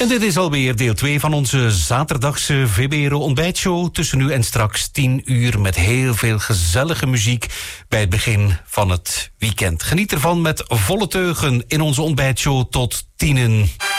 En dit is alweer deel 2 van onze zaterdagse VBRO ontbijtshow. Tussen nu en straks 10 uur met heel veel gezellige muziek bij het begin van het weekend. Geniet ervan met volle teugen in onze ontbijtshow tot 10.